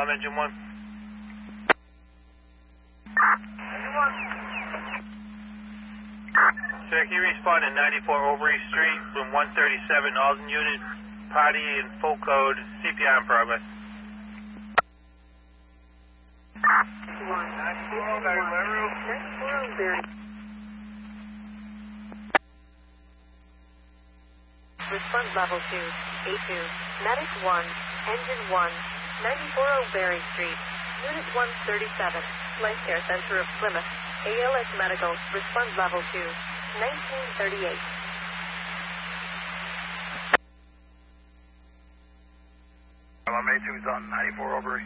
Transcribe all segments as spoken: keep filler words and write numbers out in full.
Confirm engine one. Engine one. Sir, can you respond at ninety-four Overy Street, room one thirty-seven, Alden unit, party in full code, C P R in progress. ninety-four Overy. Response level two, A two, Medic one, Engine one, ninety-four O'Berry Street, Unit one thirty-seven, Life Care Center of Plymouth, A L S Medical, response level two, nineteen thirty-eight. I'm A two's on ninety-four Overy.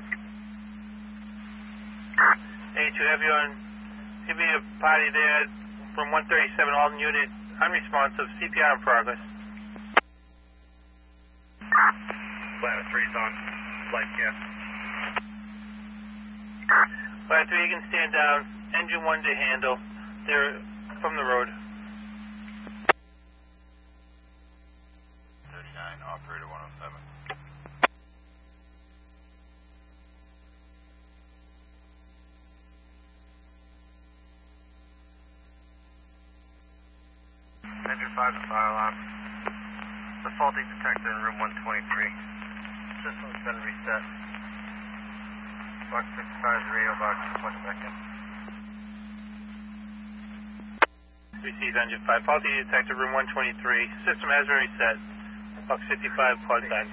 A two, have you on, give me a party there from one thirty-seven, Alden unit, unresponsive, C P R in progress. Planet three's on Life Care. Planet three, you can stand down, engine one to handle, they're from the road. thirty-nine, operator one oh seven. Engine five, the fire alarm. The faulty detector in room one twenty-three. System's been reset. Box fifty-five, radio box, one second. Received engine five, faulty detector, room one twenty-three, system has been reset, box fifty-five, plug back.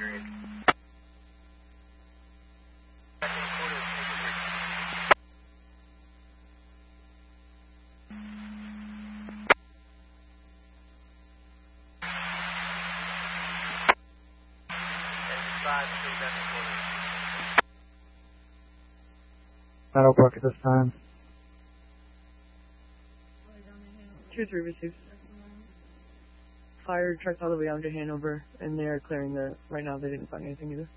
Meadowbrook at this time. two three received. Fire trucks all the way down to Hanover, and they are clearing the, right now they didn't find anything either.